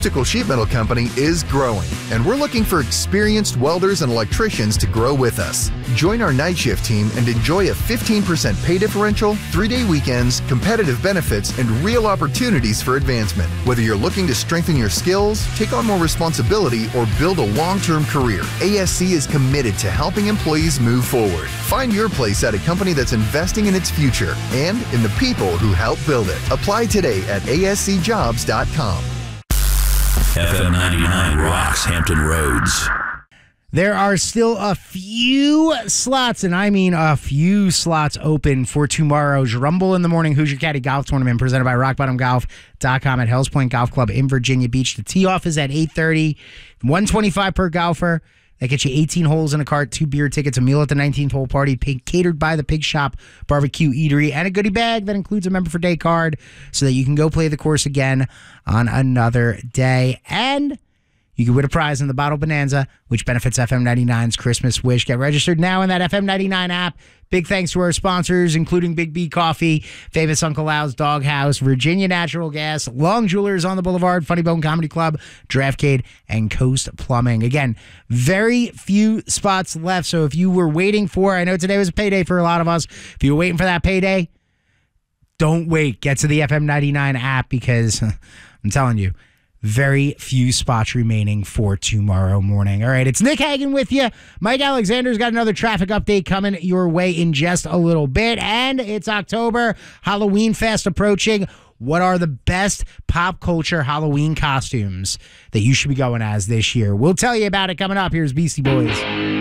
Optical Sheet Metal Company is growing, and we're looking for experienced welders and electricians to grow with us. Join our night shift team and enjoy a 15% pay differential, 3-day weekends, competitive benefits, and real opportunities for advancement. Whether you're looking to strengthen your skills, take on more responsibility, or build a long-term career, ASC is committed to helping employees move forward. Find your place at a company that's investing in its future and in the people who help build it. Apply today at ascjobs.com. FM 99 rocks Hampton Roads. There are still a few slots, and I mean a few slots open for tomorrow's Rumble in the Morning Hoosier Caddy Golf Tournament presented by RockBottomGolf.com at Hells Point Golf Club in Virginia Beach. The tee-off is at 8:30, $125 per golfer. That gets you 18 holes in a cart, 2 beer tickets, a meal at the 19th hole party, catered by the Pig Shop Barbecue Eatery, and a goodie bag that includes a member for day card so that you can go play the course again on another day. And you can win a prize in the Bottle Bonanza, which benefits FM 99's Christmas Wish. Get registered now in that FM 99 app. Big thanks to our sponsors, including Big B Coffee, Famous Uncle Al's Doghouse, Virginia Natural Gas, Long Jewelers on the Boulevard, Funny Bone Comedy Club, Draftcade, and Coast Plumbing. Again, very few spots left, so if you were waiting for, I know today was a payday for a lot of us, if you were waiting for that payday, don't wait. Get to the FM 99 app because I'm telling you, very few spots remaining for tomorrow morning. All right, it's Nick Hagan with you. Mike Alexander's got another traffic update coming your way in just a little bit. And it's October, Halloween fast approaching. What are the best pop culture Halloween costumes that you should be going as this year? We'll tell you about it coming up. Here's Beastie Boys.